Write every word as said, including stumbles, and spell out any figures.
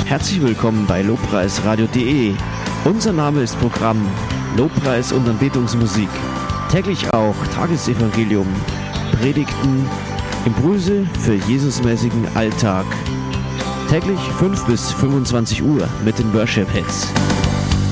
Herzlich willkommen bei lobpreisradio punkt de. Unser Name ist Programm Lobpreis und Anbetungsmusik. Täglich auch Tagesevangelium, Predigten, Impulse für Jesusmäßigen Alltag. Täglich fünf bis fünfundzwanzig Uhr mit den Worship Hits.